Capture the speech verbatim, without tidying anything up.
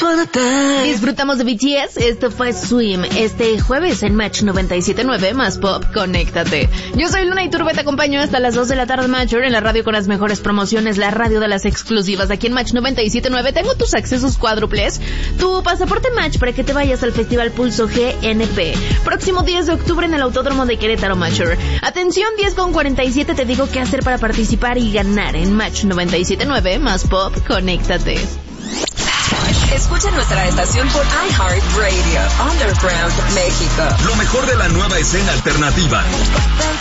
Disfrutamos de B T S, esto fue Swim, este jueves en Match noventa y siete punto nueve más Pop, conéctate. Yo soy Luna Iturbe, te acompaño hasta las dos de la tarde, Matcher, en la radio con las mejores promociones, la radio de las exclusivas. Aquí en Match noventa y siete punto nueve tengo tus accesos cuádruples, tu pasaporte Match para que te vayas al Festival Pulso G N P. Próximo diez de octubre en el Autódromo de Querétaro, Matcher. Atención, diez con cuarenta y siete, te digo qué hacer para participar y ganar en Match noventa y siete punto nueve más Pop, conéctate. Escucha nuestra estación por iHeartRadio, Underground México. Lo mejor de la nueva escena alternativa.